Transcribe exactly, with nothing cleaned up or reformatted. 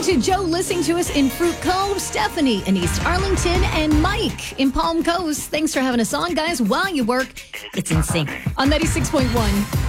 to Joe listening to us in Fruit Cove, Stephanie in East Arlington, and Mike in Palm Coast. Thanks for having us on, guys, while you work. It's in sync on ninety-six point one.